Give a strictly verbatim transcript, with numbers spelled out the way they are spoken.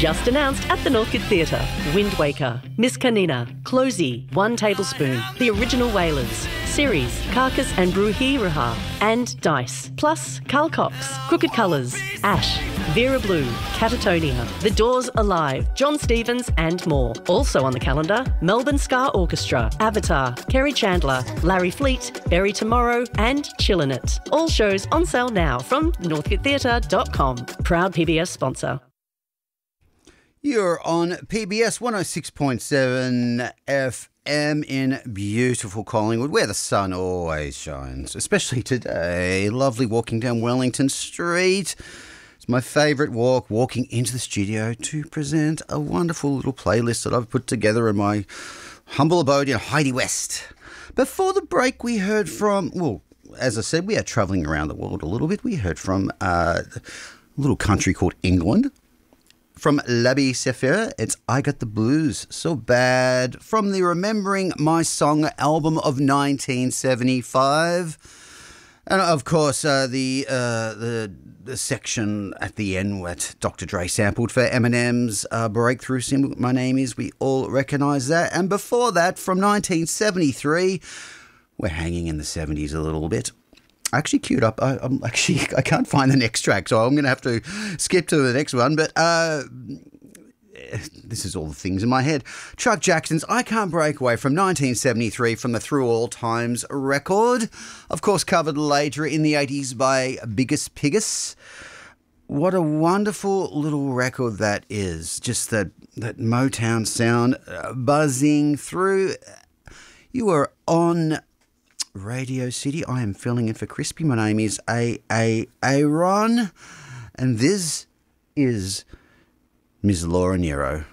Just announced at the Northcote Theatre. Wind Waker, Miss Kanina, Closey, One Tablespoon, The Original Wailers, Series, Carcass and Bruhiraha, and Dice. Plus, Carl Cox, Crooked Colours, Ash, Vera Blue, Catatonia, The Doors Alive, John Stevens and more. Also on the calendar, Melbourne Ska Orchestra, Avatar, Kerry Chandler, Larry Fleet, Berry Tomorrow and Chillin' It. All shows on sale now from northcote theatre dot com. Proud P B S sponsor. You're on P B S one oh six point seven F M in beautiful Collingwood, where the sun always shines, especially today. Lovely walking down Wellington Street. It's my favourite walk, walking into the studio to present a wonderful little playlist that I've put together in my humble abode in Heidi West. Before the break, we heard from, well, as I said, we are travelling around the world a little bit. We heard from uh, a little country called England. From Labi Sefer, it's I Got the Blues, So Bad. From the Remembering My Song album of nineteen seventy-five. And of course, uh, the, uh, the the section at the end what Doctor Dre sampled for Eminem's uh, breakthrough single, My Name Is, we all recognise that. And before that, from nineteen seventy-three, we're hanging in the seventies a little bit. I actually queued up. I, I'm actually I can't find the next track, so I'm going to have to skip to the next one. But uh, this is all the things in my head. Chuck Jackson's I Can't Break Away from nineteen seventy-three from the Through All Times record. Of course, covered later in the eighties by Biggus Piggus. What a wonderful little record that is. Just that, that Motown sound uh, buzzing through. You are on Radio City. I am filling in for Crispy. My name is A A Aaron, and this is Miss Laura Nero.